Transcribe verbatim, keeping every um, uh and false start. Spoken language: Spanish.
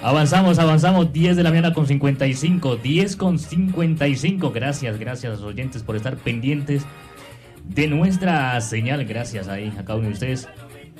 Avanzamos, avanzamos, diez de la mañana con cincuenta y cinco, diez con cincuenta y cinco. Gracias, gracias a los oyentes por estar pendientes de nuestra señal. Gracias ahí a cada uno de ustedes